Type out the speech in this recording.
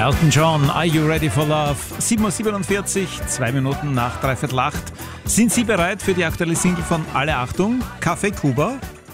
Elton John, Are You Ready for Love? 7:47 Uhr, 2 Minuten nach 7:45. Sind Sie bereit für die aktuelle Single von Alle Achtung, Café Kuba?